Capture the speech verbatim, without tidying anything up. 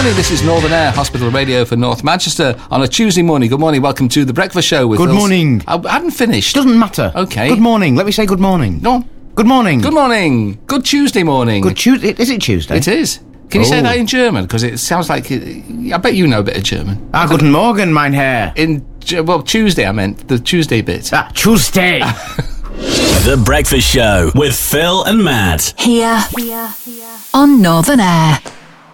morning, this is Northern Air, Hospital Radio for North Manchester on a Tuesday morning. Good morning, welcome to The Breakfast Show with Good Phil. morning. I, I hadn't finished. Doesn't matter. Okay. Good morning. Let me say good morning. No. Good morning. Good morning. Good Tuesday morning. Good Tuesday. Is it Tuesday? It is. Can you Oh. say that in German? Because it sounds like... It, I bet you know a bit of German. Ah, guten Morgen, mein Herr. In... Well, Tuesday I meant. The Tuesday bit. Ah, Tuesday. The Breakfast Show with Phil and Matt. Here, here, here. On Northern Air.